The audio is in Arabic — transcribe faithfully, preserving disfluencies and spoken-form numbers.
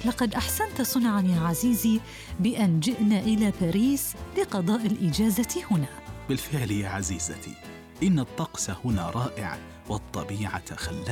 لقد أحسنت صنعاً يا عزيزي بأن جئنا إلى باريس لقضاء الإجازة هنا. بالفعل يا عزيزتي، إن الطقس هنا رائع والطبيعة خلابة.